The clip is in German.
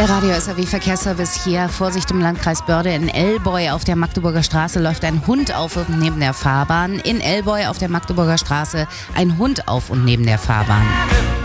Der Radio SAW Verkehrsservice hier. Vorsicht im Landkreis Börde. In Elboy auf der Magdeburger Straße läuft ein Hund auf und neben der Fahrbahn. In Elboy auf der Magdeburger Straße ein Hund auf und neben der Fahrbahn.